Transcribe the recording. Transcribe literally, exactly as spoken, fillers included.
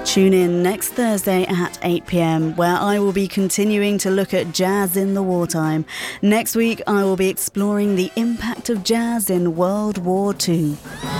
Tune in next Thursday at eight p.m, where I will be continuing to look at jazz in the wartime. Next week, I will be exploring the impact of jazz in World War Two.